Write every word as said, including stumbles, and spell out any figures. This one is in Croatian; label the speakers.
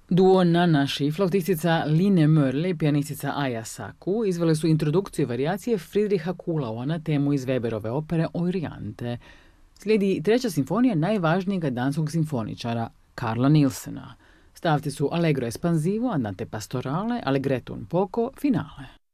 Speaker 1: Duo Nanaš i flautistica Line Mörle i pijanistica Aya Saku izvele su introdukciju varijacije Friedricha Kuhlaua na temu iz Weberove opere Euryante. Slijedi treća simfonija najvažnijeg danskog simfoničara, Carla Nielsena. Stavci su Allegro espansivo, Andante pastorale, Allegretto un poco, finale.